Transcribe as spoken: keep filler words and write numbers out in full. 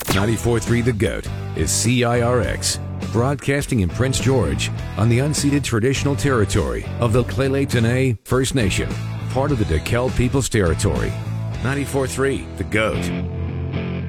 ninety-four point three The GOAT is C I R X, broadcasting in Prince George on the unceded traditional territory of the Lheidli First Nation, part of the DeKalb People's Territory. ninety-four point three The GOAT.